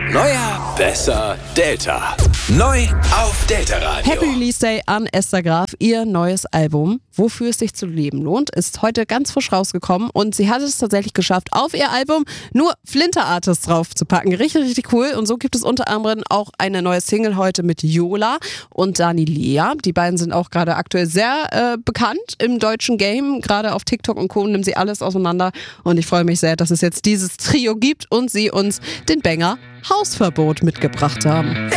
Neuer, besser, Delta. Neu auf Delta Radio. Happy Release Day an Esther Graf. Ihr neues Album Wofür es sich zu leben lohnt ist heute ganz frisch rausgekommen und sie hat es tatsächlich geschafft, auf ihr Album nur Flinter-Artists draufzupacken. Richtig, richtig cool. Und so gibt es unter anderem auch eine neue Single heute mit Yola und Dani Lea. Die beiden sind auch gerade aktuell sehr bekannt im deutschen Game. Gerade auf TikTok und Co. nimmt sie alles auseinander. Und ich freue mich sehr, dass es jetzt dieses Trio gibt und sie uns den Banger Hausverbot mitgebracht haben.